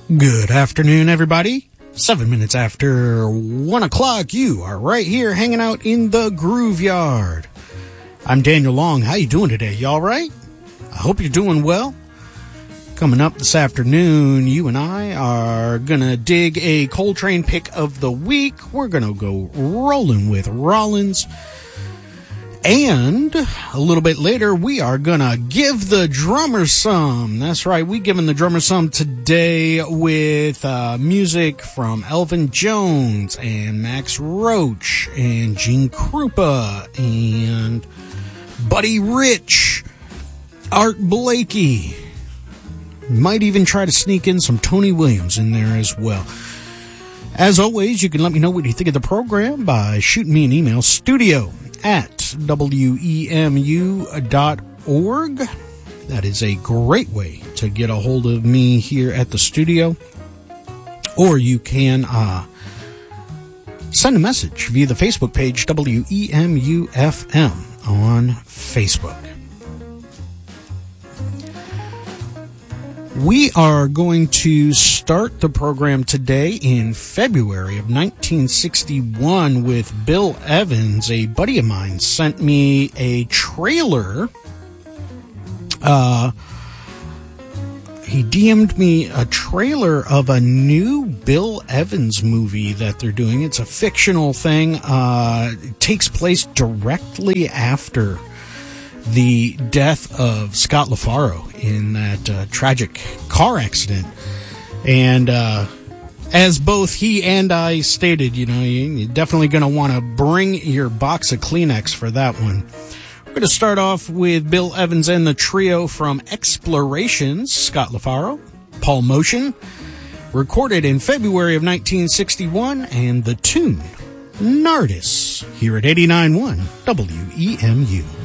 Good afternoon, everybody. 7 minutes after 1 o'clock, you are right here hanging out in the Groove Yard. I'm Daniel Long. How you doing today? You all right? I hope you're doing well. Coming up this afternoon, you and I are going to dig a Coltrane pick of the week. We're going to go rolling with Rollins. And a little bit later, we are going to give the drummer some. That's right, we giving the drummer some today with music from Elvin Jones and Max Roach and Gene Krupa and Buddy Rich, Art Blakey. Might even try to sneak in some Tony Williams in there as well. As always, you can let me know what you think of the program by shooting me an email, studio@wemu.org. That is a great way to get a hold of me here at the studio. Or you can send a message via the Facebook page, WEMU-FM on Facebook. We are going to start the program today in February of 1961 with Bill Evans. A buddy of mine sent me a trailer. He DM'd me a trailer of a new Bill Evans movie that they're doing. It's a fictional thing. It takes place directly after the death of Scott LaFaro in that tragic car accident. And as both he and I stated, you know, you're definitely going to want to bring your box of Kleenex for that one. We're going to start off with Bill Evans and the trio from Explorations, Scott LaFaro, Paul Motian, recorded in February of 1961, and the tune, Nardis, here at 89.1 WEMU.